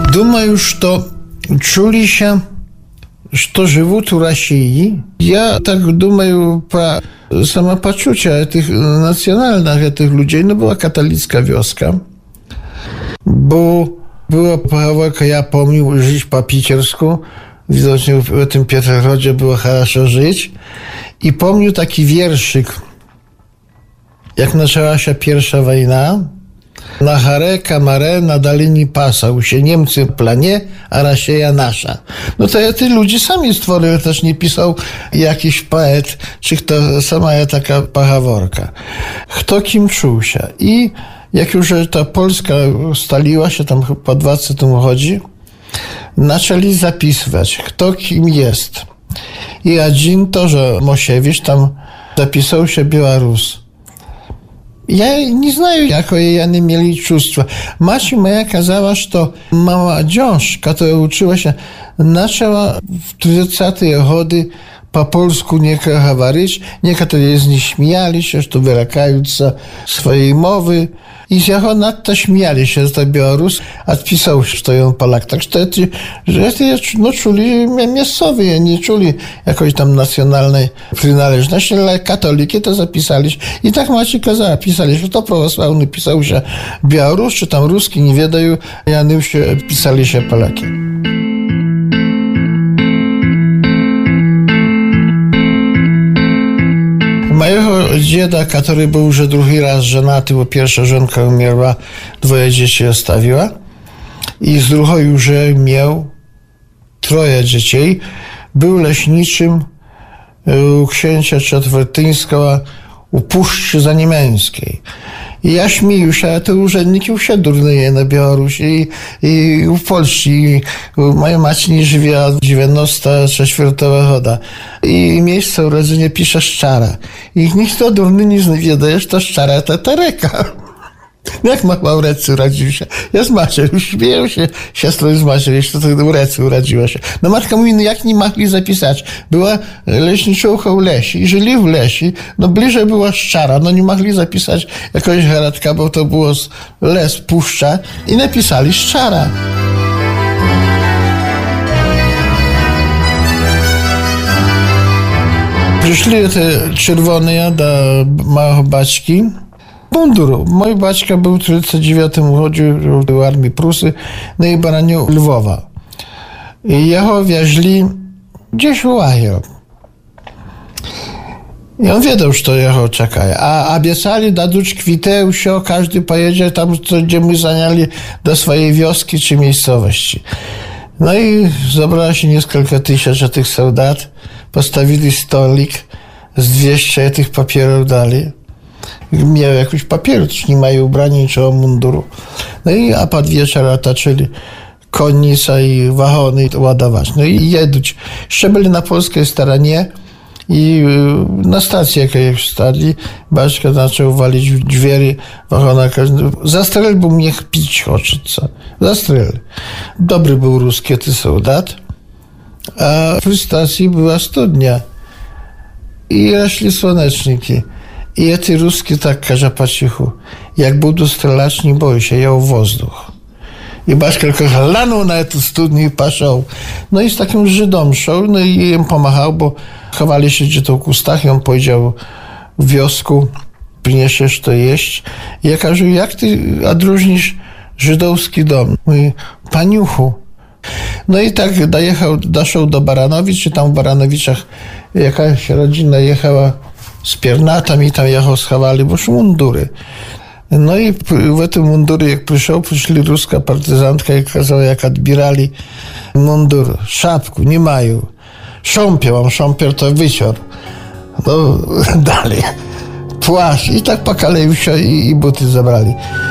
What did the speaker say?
Думаю, что чулися, что живут в России. Я так думаю про самопочуcie tych nacjonalnych этих людей. No była katolicka wioska, bo była pochowaka, ja pomnił, żyć po piciersku. Widocznie w tym Pietrogrodzie było хорошо żyć. I pomnił taki wierszyk, jak zaczęła się pierwsza wojna. Na Hare, Kamare, na Dalini pasał się Niemcy w planie, a Rosja nasza. No to te ludzie sami stworzyli, też nie pisał jakiś poet, czy kto, sama taka pachaworka. Kto kim czuł się. I jak już ta Polska staliła się, tam po 20 chodzi, zaczęli zapisywać, kto kim jest. I один тоже, Mosiewicz, tam zapisał się Białorus. Ja nie знаю, jakie oni mieli чувства. Macie moja kazała, że młodzież, która uczyła się, zaczęła w 30-te godziny po polsku niektóre mówić, niektórzy z nich śmiali się, że wyrakają swojej mowy. I z jego nadto śmiali się, że to Białorus, odpisał, że on Polak. Tak że czuli miejscowi, nie czuli jakiejś tam nacjonalnej przynależności, ale katoliki to zapisali. I tak macie kazała, pisali, że to prawosławny pisał się Białorus, czy tam ruski, nie wiedają, a oni się pisali się Polaki. Mojego dziada, który był już drugi raz żonaty, bo pierwsza żonka umierła, 2 dzieci zostawiła i z drugą już miał 3 dzieci. Był leśniczym u księcia Czwartyńskiego u Puszczy Zaniemiańskiej. I ja śmieję się, a te urzędniki już się durnieje na Białorusi i w Polsce. Moja macie nie żyje od 94 года. I miejsce urodzenia pisze Szczara. I nikt to durny nie wie, że to Szczara to Tereka. Jak Maurecy urodził się? Ja z Macią, śmieją się siostry z Macią, jeszcze to Maurecy urodziła się. No matka mówi, no jak nie mogli zapisać? Była leśniczucha w lesie i żyli w lesie, no bliżej była Szczara, no nie mogli zapisać jakiegoś heradka, bo to było les, puszcza i napisali Szczara. Przyszli te czerwone do małego baćki, munduru. Mój baćka był w 1939 chodził do armii Prusy, no i bronił Lwowa. I jego wieźli gdzieś w Łaję. I on wiedział, że to jego czeka. A obiecali dać kwitę, wsio, każdy pojedzie tam, gdzie my zaniali do swojej wioski czy miejscowości. No i zebrało się kilka tysięcy tych soldat, postawili stolik, z 200 tych papierów dali. Miał jakiś papier, nie mają ubrania niczego munduru. No i a pod wieczór otoczyli konnica i wagony ładować. No i jeduć. Jeszcze byli na polskiej stronie i na stacji jakiejś stali. Baćka zaczął walić w drzwi wagona. Zastrzel, bo mnie pić хочется. Zastrzel. Dobry był ruski ty soldat. A przy stacji była studnia. I rośli słoneczniki. I te ruskie tak każe po cichu. Jak będą strzelać, nie boi się, ją wozdух. I Baśka tylko lanął na tę studnię i poszedł. No i z takim Żydom szedł, no i im pomachał, bo chowali się gdzie to w kustach i on powiedział w wiosku, przyniesiesz to jeść. I ja każę, jak ty odróżnisz żydowski dom? Mówi, paniuchu. No i tak doszedł do Baranowicz, i tam w Baranowiczach jakaś rodzina jechała z piernatami i tam jego schowali, bo już mundury. No i w tym mundury, jak przyszli ruska partyzantka i kazała, jak odbierali mundur, szapku, nie mają. Szompier to wycior. No dalej. Płaszcz i tak pokaleił się i buty zabrali.